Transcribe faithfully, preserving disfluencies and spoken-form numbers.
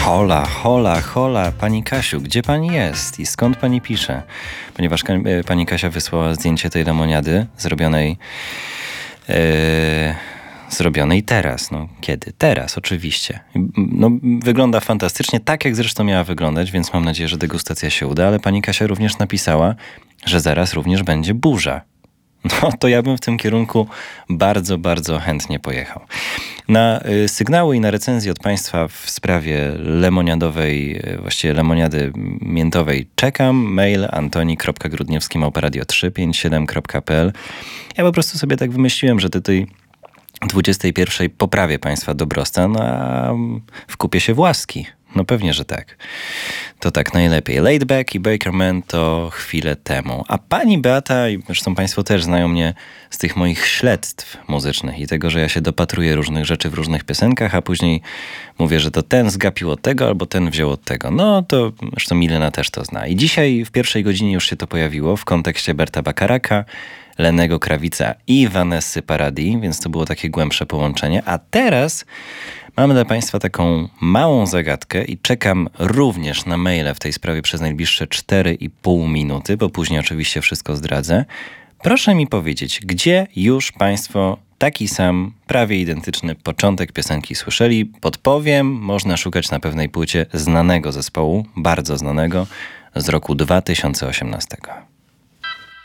Hola, hola, hola, pani Kasiu, gdzie pani jest i skąd pani pisze? Ponieważ ka- pani Kasia wysłała zdjęcie tej lemoniady zrobionej yy, zrobionej teraz. No kiedy? Teraz, oczywiście. No, wygląda fantastycznie, tak jak zresztą miała wyglądać, więc mam nadzieję, że degustacja się uda, ale pani Kasia również napisała, że zaraz również będzie burza. No to ja bym w tym kierunku bardzo, bardzo chętnie pojechał. Na y, sygnały i na recenzję od Państwa w sprawie lemoniadowej, y, właściwie lemoniady miętowej czekam. Mail antoni kropka grudniewski małpa radio trzy pięć siedem kropka p l. Ja po prostu sobie tak wymyśliłem, że do tej dwudziestej pierwszej poprawię Państwa dobrostan, a wkupię się w łaski. No pewnie, że tak. To tak najlepiej. Laidback i Bakerman to chwilę temu. A pani Beata, i zresztą Państwo też znają mnie z tych moich śledztw muzycznych i tego, że ja się dopatruję różnych rzeczy w różnych piosenkach, a później mówię, że to ten zgapił od tego, albo ten wziął od tego. No to zresztą Milena też to zna. I dzisiaj w pierwszej godzinie już się to pojawiło w kontekście Berta Bacharaka, Lennego Krawica i Vanessy Paradis, więc to było takie głębsze połączenie. A teraz mamy dla Państwa taką małą zagadkę i czekam również na maile w tej sprawie przez najbliższe cztery i pół minuty, bo później oczywiście wszystko zdradzę. Proszę mi powiedzieć, gdzie już Państwo taki sam, prawie identyczny początek piosenki słyszeli? Podpowiem, można szukać na pewnej płycie znanego zespołu, bardzo znanego, z roku dwa tysiące osiemnastego.